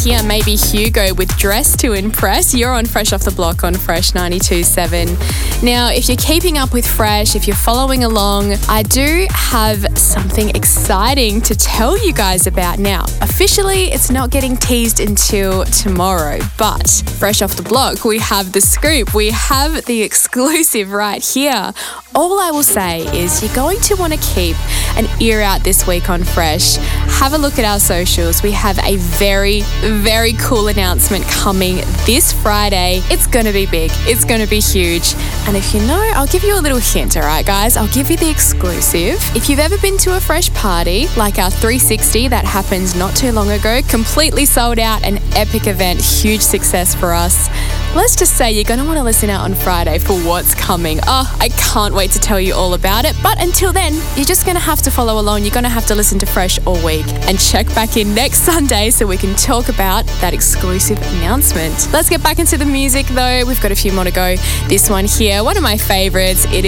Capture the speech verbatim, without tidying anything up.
here, maybe Hugo with Dress to Impress. You're on Fresh Off the Block on Fresh ninety-two point seven. Now, if you're keeping up with Fresh, if you're following along, I do have something exciting to tell you guys about now. Officially, it's not getting teased until tomorrow, but Fresh Off the Block, we have the scoop. We have the exclusive right here. All I will say is you're going to want to keep an ear out this week on Fresh. Have a look at our socials. We have a very, very cool announcement coming this Friday. It's going to be big. It's going to be huge. And if you know, I'll give you a little hint, all right, guys? I'll give you the exclusive. If you've ever been to a Fresh party, like our three sixty that happened not too long ago, completely sold out, an epic event, huge success for us. Let's just say you're going to want to listen out on Friday for what's coming. Oh, I can't wait to tell you all about it. But until then, you're just going to have to follow along. You're going to have to listen to Fresh all week and check back in next Sunday so we can talk about that exclusive announcement. Let's get back into the music though. We've got a few more to go. This one here, one of my favorites. It